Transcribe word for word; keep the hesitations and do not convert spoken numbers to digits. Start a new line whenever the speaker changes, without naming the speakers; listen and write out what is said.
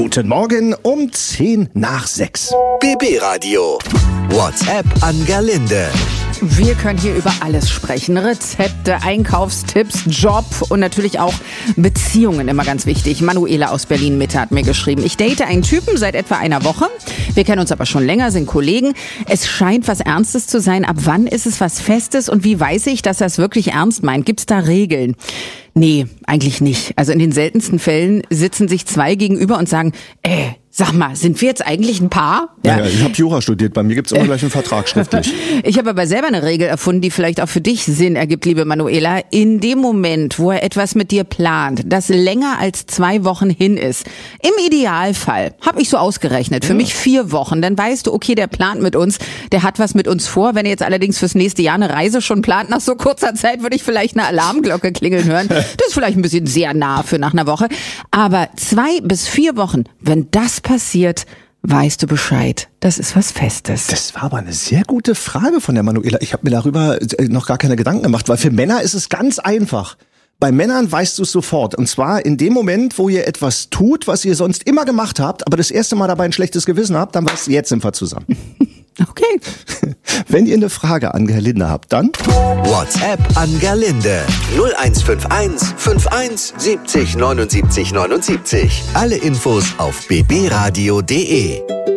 Guten Morgen um zehn nach sechs.
B B Radio. WhatsApp an Gerlinde.
Wir können hier über alles sprechen. Rezepte, Einkaufstipps, Job und natürlich auch Beziehungen, immer ganz wichtig. Manuela aus Berlin-Mitte hat mir geschrieben. Ich date einen Typen seit etwa einer Woche. Wir kennen uns aber schon länger, sind Kollegen. Es scheint was Ernstes zu sein. Ab wann ist es was Festes und wie weiß ich, dass er es wirklich ernst meint? Gibt's da Regeln? Nee, eigentlich nicht. Also in den seltensten Fällen sitzen sich zwei gegenüber und sagen, äh, sag mal, sind wir jetzt eigentlich ein Paar?
Ja, ja, ich habe Jura studiert, bei mir gibt's immer gleich einen Vertrag schriftlich.
Ich habe aber selber eine Regel erfunden, die vielleicht auch für dich Sinn ergibt, liebe Manuela. In dem Moment, wo er etwas mit dir plant, das länger als zwei Wochen hin ist, im Idealfall, habe ich so ausgerechnet, für ja. mich vier Wochen, dann weißt du, okay, der plant mit uns, der hat was mit uns vor. Wenn er jetzt allerdings fürs nächste Jahr eine Reise schon plant, nach so kurzer Zeit würde ich vielleicht eine Alarmglocke klingeln hören. Das ist vielleicht ein bisschen sehr nah für nach einer Woche. Aber zwei bis vier Wochen, wenn das passiert, weißt du Bescheid. Das ist was Festes.
Das war aber eine sehr gute Frage von der Manuela. Ich habe mir darüber noch gar keine Gedanken gemacht, weil für Männer ist es ganz einfach. Bei Männern weißt du es sofort. Und zwar in dem Moment, wo ihr etwas tut, was ihr sonst immer gemacht habt, aber das erste Mal dabei ein schlechtes Gewissen habt, dann weißt du, jetzt sind wir zusammen.
Okay.
Wenn ihr eine Frage an Gerlinde habt, dann
WhatsApp an Gerlinde. null eins fünf eins fünf eins siebzig neunundsiebzig neunundsiebzig. Alle Infos auf b b radio punkt d e.